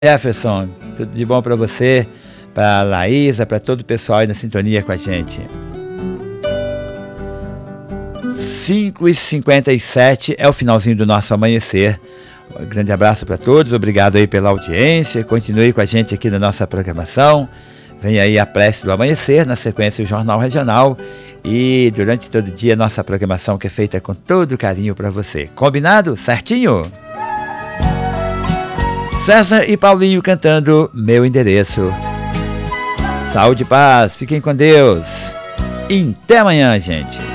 Jefferson, tudo de bom para você, para Laísa, para todo o pessoal aí na sintonia com a gente. 5h57 é o finalzinho do nosso amanhecer. Um grande abraço para todos, obrigado aí pela audiência, continue com a gente aqui na nossa programação. Vem aí a prece do amanhecer, na sequência o Jornal Regional e durante todo o dia nossa programação que é feita com todo carinho para você. Combinado? Certinho? César e Paulinho cantando Meu Endereço. Saúde e paz, fiquem com Deus. E até amanhã, gente.